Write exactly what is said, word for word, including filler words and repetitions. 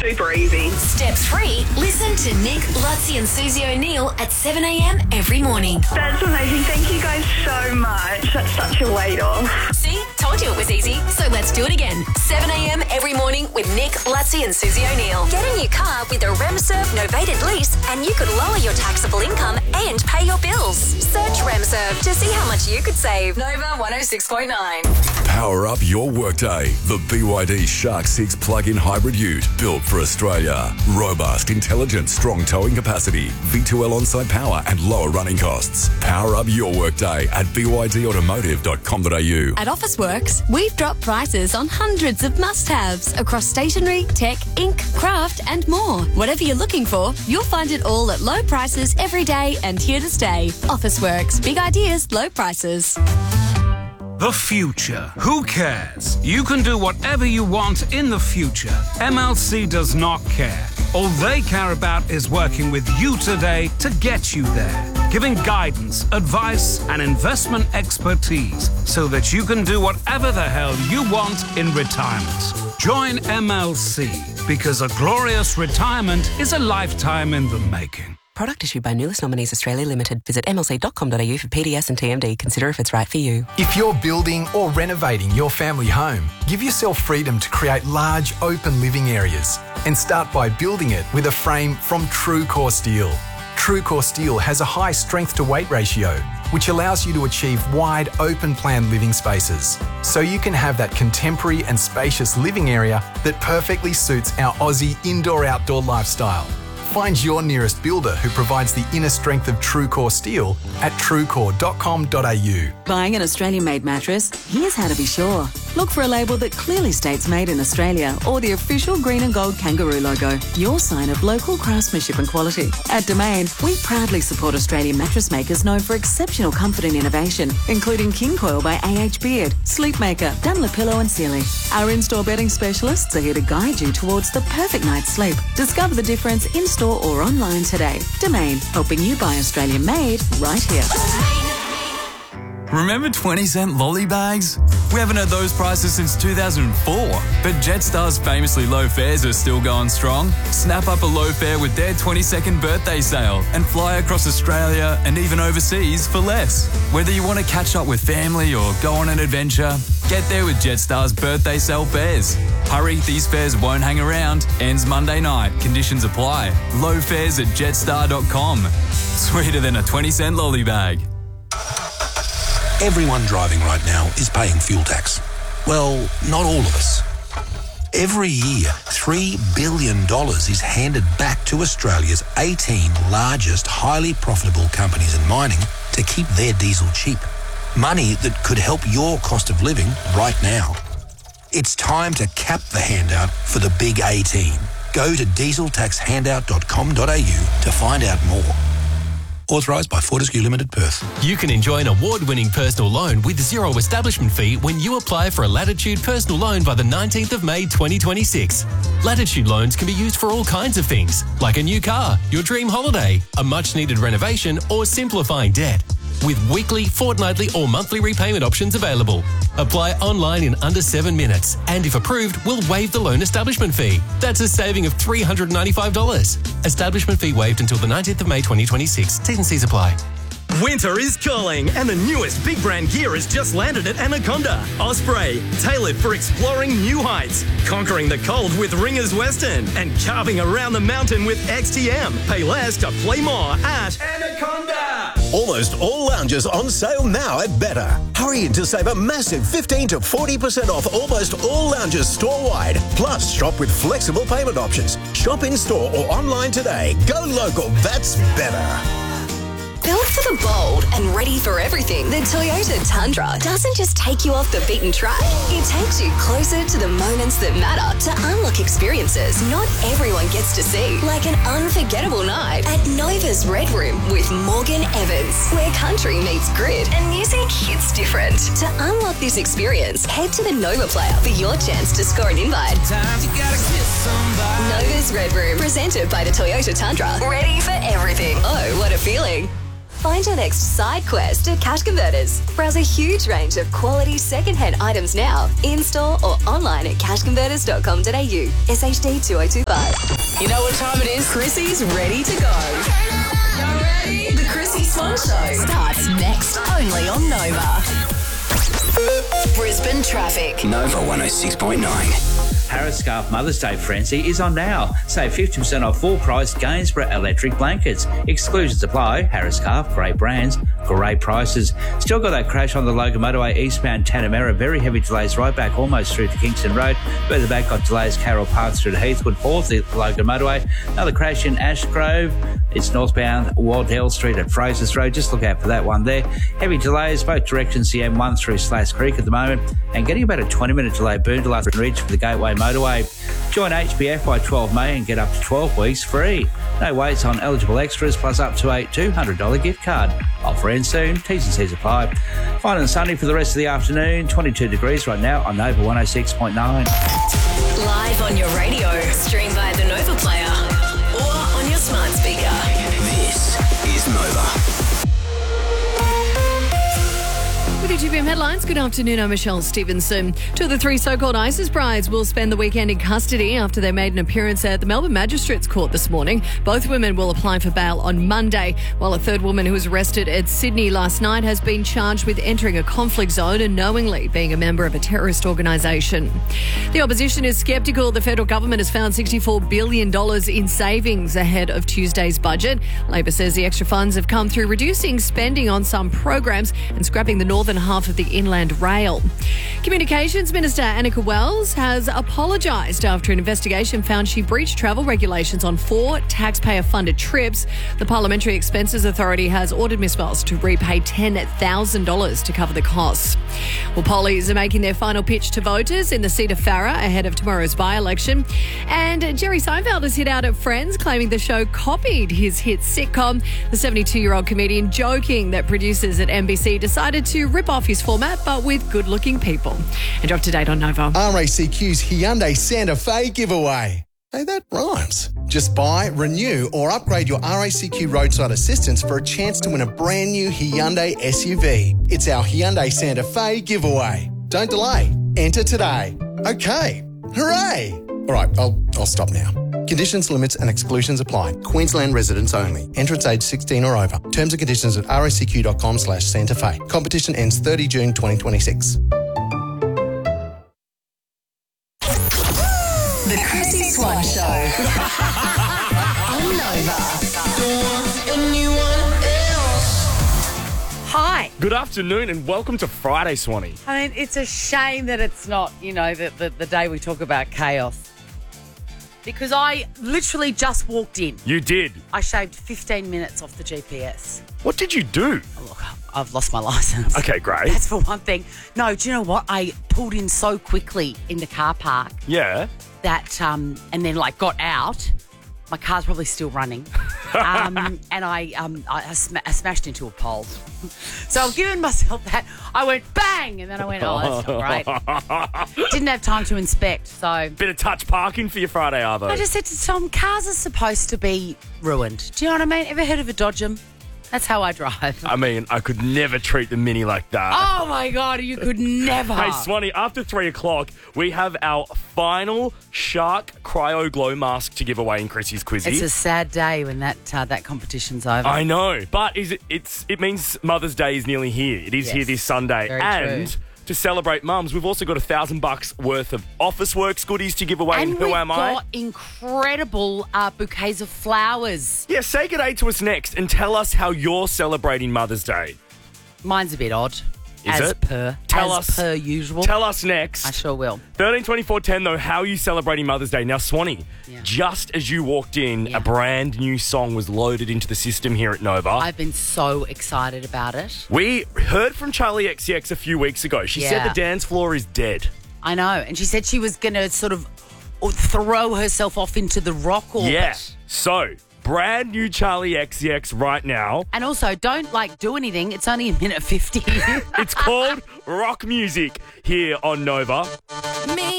super easy. Step three, listen to Nick, Lutzi and Susie O'Neill at seven a.m. every morning. That's amazing. Thank you guys so much. That's such a weight off. See? Told you it was easy. So let's do it again. seven a.m. every morning with Nick, Lutzi and Susie O'Neill. Get a new car with a RemServe novated lease and you could lower your taxable income and pay your bills. Search RemServe to see how much you could save. Nova one oh six point nine. Power up your workday. The B Y D Shark six plug-in hybrid ute built for Australia. Robust, intelligent, strong towing capacity, V two L on-site power and lower running costs. Power up your workday at b y d automotive dot com dot a u. At Officeworks, we've dropped prices on hundreds of must-haves across stationery, tech, ink, craft and more. Whatever you're looking for, you'll find it all at low prices every day and here to stay. Officeworks. Big ideas, low prices. The future. Who cares? You can do whatever you want in the future. M L C does not care. All they care about is working with you today to get you there, giving guidance, advice and investment expertise so that you can do whatever the hell you want in retirement. Join M L C because a glorious retirement is a lifetime in the making. Product issued by Nulis Nominees Australia Limited. Visit m l c dot com dot a u for P D S and T M D. Consider if it's right for you. If you're building or renovating your family home, give yourself freedom to create large, open living areas and start by building it with a frame from TrueCore Steel. TrueCore Steel has a high strength-to-weight ratio, which allows you to achieve wide, open-plan living spaces, so you can have that contemporary and spacious living area that perfectly suits our Aussie indoor-outdoor lifestyle. Find your nearest builder who provides the inner strength of TrueCore Steel at true core dot com dot a u. Buying an Australian-made mattress? Here's how to be sure. Look for a label that clearly states made in Australia or the official green and gold kangaroo logo, your sign of local craftsmanship and quality. At Domain, we proudly support Australian mattress makers known for exceptional comfort and innovation, including King Coil by A H Beard, Sleepmaker, Dunlopillow and Sealy. Our in-store bedding specialists are here to guide you towards the perfect night's sleep. Discover the difference in-store or online today. Domain, helping you buy Australian made right here. Remember twenty cent lolly bags? We haven't had those prices since two thousand four, but Jetstar's famously low fares are still going strong. Snap up a low fare with their twenty-second birthday sale and fly across Australia and even overseas for less. Whether you want to catch up with family or go on an adventure, get there with Jetstar's birthday sale fares. Hurry, these fares won't hang around. Ends Monday night. Conditions apply. Low fares at jetstar dot com. Sweeter than a twenty cent lolly bag. Everyone driving right now is paying fuel tax. Well, not all of us. Every year, three billion dollars is handed back to Australia's eighteen largest highly profitable companies in mining to keep their diesel cheap. Money that could help your cost of living right now. It's time to cap the handout for the big eighteen. Go to diesel tax handout dot com dot a u to find out more. Authorised by Fortescue Limited, Perth. You can enjoy an award-winning personal loan with zero establishment fee when you apply for a Latitude personal loan by the nineteenth of May twenty twenty-six. Latitude loans can be used for all kinds of things, like a new car, your dream holiday, a much-needed renovation, or simplifying debt. With weekly, fortnightly or monthly repayment options available. Apply online in under seven minutes and if approved, we'll waive the loan establishment fee. That's a saving of three hundred ninety-five dollars. Establishment fee waived until the nineteenth of May twenty twenty-six. T's and C's apply. Winter is calling and the newest big brand gear has just landed at Anaconda. Osprey, tailored for exploring new heights, conquering the cold with Ringers Western and carving around the mountain with X T M. Pay less to play more at Anaconda. Almost all lounges on sale now at Better. Hurry in to save a massive fifteen to forty percent off almost all lounges store-wide. Plus, shop with flexible payment options. Shop in-store or online today. Go local, that's Better. Built for the bold and ready for everything, the Toyota Tundra doesn't just take you off the beaten track. It takes you closer to the moments that matter to unlock experiences not everyone gets to see, like an unforgettable night at Nova's Red Room with Morgan Evans, where country meets grid and music hits different. To unlock this experience, head to the Nova Player for your chance to score an invite. You gotta kiss somebody. Nova's Red Room, presented by the Toyota Tundra. Ready for everything. Oh, what a feeling. Find your next side quest at Cash Converters. Browse a huge range of quality second-hand items now, in-store or online at cash converters dot com dot a u. S H D two oh two five. You know what time it is? Chrissy's ready to go. You ready? The Chrissy Swan Show starts next, only on Nova. Brisbane traffic. Nova one oh six point nine. Harris Scarf Mother's Day frenzy is on now. Save fifty percent off full price Gainsborough electric blankets. Exclusions apply. Harris Scarf, great brands, great prices. Still got that crash on the Logan Motorway eastbound Tanamera. Very heavy delays right back almost through to Kingston Road. Further back got delays Carroll Park through to Heathwood Fourth, the Logan Motorway. Another crash in Ashgrove. It's northbound Wardell Street at Fraser's Road. Just look out for that one there. Heavy delays both directions the M one through Slash Creek at the moment. And getting about a twenty minute delay Boondalup and Ridge for the Gateway Motorway. Join H B F by twelve May and get up to twelve weeks free. No waits on eligible extras plus up to a two hundred dollars gift card. Offer ends soon. T's and C's apply. Fine and sunny for the rest of the afternoon. twenty-two degrees right now on Nova one oh six point nine. Live on your radio. Stream via the Nova Player or on your smart speaker. This is Nova. With your two P M headlines, good afternoon, I'm Michelle Stevenson. Two of the three so-called ISIS brides will spend the weekend in custody after they made an appearance at the Melbourne Magistrates Court this morning. Both women will apply for bail on Monday, while a third woman who was arrested at Sydney last night has been charged with entering a conflict zone and knowingly being a member of a terrorist organisation. The opposition is sceptical the federal government has found sixty-four billion dollars in savings ahead of Tuesday's budget. Labor says the extra funds have come through reducing spending on some programs and scrapping the northern half of the Inland Rail. Communications Minister Annika Wells has apologised after an investigation found she breached travel regulations on four taxpayer-funded trips. The Parliamentary Expenses Authority has ordered Miss Wells to repay ten thousand dollars to cover the costs. Well, pollies are making their final pitch to voters in the seat of Farrer ahead of tomorrow's by-election. And Jerry Seinfeld has hit out at Friends, claiming the show copied his hit sitcom. The seventy-two-year-old comedian joking that producers at N B C decided to rip off his format, but with good-looking people. And up to date on Nova. R A C Q's Hyundai Santa Fe giveaway. Hey, that rhymes. Just buy, renew or upgrade your R A C Q roadside assistance for a chance to win a brand new Hyundai S U V. It's our Hyundai Santa Fe giveaway. Don't delay. Enter today. Okay. Hooray! All right, I'll, I'll stop now. Conditions, limits and exclusions apply. Queensland residents only. Entrance age sixteen or over. Terms and conditions at r a c q dot com slash Santa Fe. Competition ends thirtieth of June twenty twenty-six. The Chrissy Swan Show. On Nova. Hi. Good afternoon and welcome to Friday, Swanee. I mean, it's a shame that it's not, you know, the, the, the day we talk about chaos. Because I literally just walked in. You did? I shaved fifteen minutes off the G P S. What did you do? Oh, look, I've lost my licence. Okay, great. That's for one thing. No, do you know what? I pulled in so quickly in the car park. Yeah. That, um, and then like got out. My car's probably still running. um, and I, um, I, I, sm- I smashed into a pole. So I've given myself that. I went bang, and then I went, oh, that's not right. Didn't have time to inspect, so. Bit of touch parking for your Friday, Arvo. I just said to Tom, cars are supposed to be ruined. Do you know what I mean? Ever heard of a Dodgem? That's how I drive. I mean, I could never treat the Mini like that. Oh, my God, you could never. Hey, Swanee, after three o'clock, we have our final Shark Cryo Glow Mask to give away in Chrissy's Quizzy. It's a sad day when that uh, that competition's over. I know, but is it, it's it means Mother's Day is nearly here. It is yes, here this Sunday. Very and true. To celebrate mums, we've also got a thousand bucks worth of Officeworks goodies to give away. And in Who we've Am I? got incredible uh, bouquets of flowers. Yeah, say good day to us next and tell us how you're celebrating Mother's Day. Mine's a bit odd. Is as it? per. Tell as us. per usual. Tell us next. I sure will. thirteen twenty-four ten though, how are you celebrating Mother's Day? Now, Swanee, yeah. just as you walked in, yeah. a brand new song was loaded into the system here at Nova. I've been so excited about it. We heard from Charlie X C X a few weeks ago. She yeah. said the dance floor is dead. I know. And she said she was going to sort of throw herself off into the rock orbit. Yeah. So, brand new Charlie X C X right now. And also, don't, like, do anything. It's only a minute fifty. It's called Rock Music here on Nova. Me.